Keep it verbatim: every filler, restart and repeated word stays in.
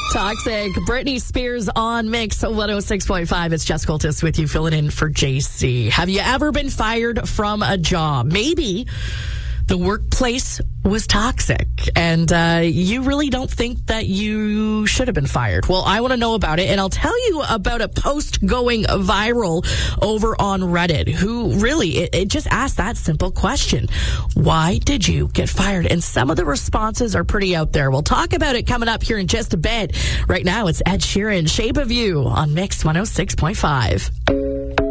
Toxic. Britney Spears on Mix one oh six point five. It's Jess Coltis with you, filling in for J C. Have you ever been fired from a job? Maybe the workplace was toxic and uh, you really don't think that you should have been fired. Well, I want to know about it, and I'll tell you about a post going viral over on Reddit who really, it, it just asked that simple question. Why did you get fired? And some of the responses are pretty out there. We'll talk about it coming up here in just a bit. Right now, it's Ed Sheeran, Shape of You on Mix one oh six point five.